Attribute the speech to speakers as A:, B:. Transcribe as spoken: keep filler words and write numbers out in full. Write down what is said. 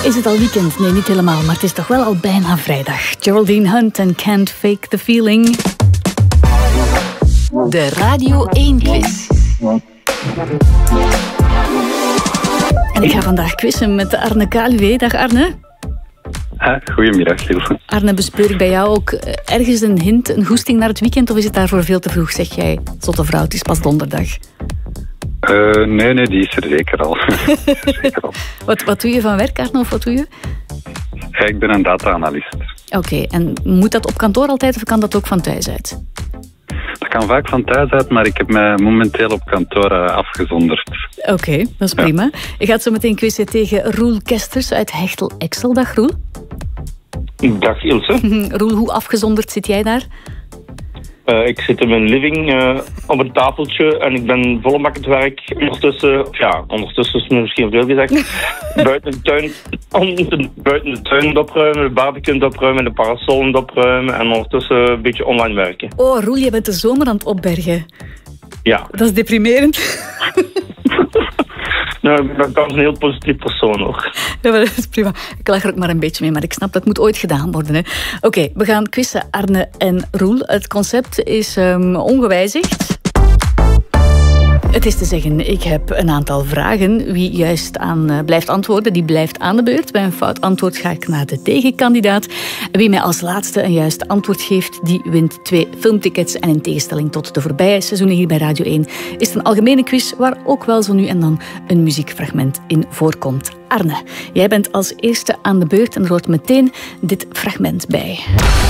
A: Is het al weekend? Nee, niet helemaal, maar het is toch wel al bijna vrijdag. Geraldine Hunt en Can't Fake the Feeling.
B: De Radio één-quiz.
A: En ik ga vandaag quizzen met Arne Kaluwe. Dag Arne.
C: Ha, goedemiddag, Ilse.
A: Arne, bespeur ik bij jou ook ergens een hint, een goesting naar het weekend? Of is het daarvoor veel te vroeg, zeg jij? Zotte vrouw, het is pas donderdag.
C: Uh, nee, nee, die is er zeker al. zeker al.
A: Wat, wat doe je van werk, Arne, of wat doe je?
C: Ja, ik ben een data-analyst.
A: Oké, okay, en moet dat op kantoor altijd of kan dat ook van thuis uit?
C: Dat kan vaak van thuis uit, maar ik heb mij momenteel op kantoor uh, afgezonderd.
A: Oké, okay, dat is prima. Ja. Je gaat zo meteen quizzen tegen Roel Kesters uit Hechtel-Exel. Dag Roel.
D: Dag Ilse.
A: Roel, hoe afgezonderd zit jij daar?
D: Uh, ik zit in mijn living uh, op een tafeltje en ik ben volle bak het werk. Ondertussen, ja, ondertussen is het misschien veel gezegd, buiten de tuin, buiten de tuin opruimen, de barbecue opruimen, de parasolen opruimen en ondertussen een beetje online werken.
A: Oh, Roel, je bent de zomer aan het opbergen.
D: Ja.
A: Dat is deprimerend.
D: Nou, ik ben een heel positief persoon hoor.
A: Ja, maar dat is prima. Ik lach er ook maar een beetje mee, maar ik snap dat moet ooit gedaan worden. Oké, okay, we gaan quizzen, Arne en Roel. Het concept is um, ongewijzigd. Het is te zeggen, ik heb een aantal vragen. Wie juist aan uh, blijft antwoorden, die blijft aan de beurt. Bij een fout antwoord ga ik naar de tegenkandidaat. Wie mij als laatste een juist antwoord geeft, die wint twee filmtickets. En in tegenstelling tot de voorbije seizoenen hier bij Radio één... is het een algemene quiz waar ook wel zo nu en dan een muziekfragment in voorkomt. Arne, jij bent als eerste aan de beurt en er hoort meteen dit fragment bij.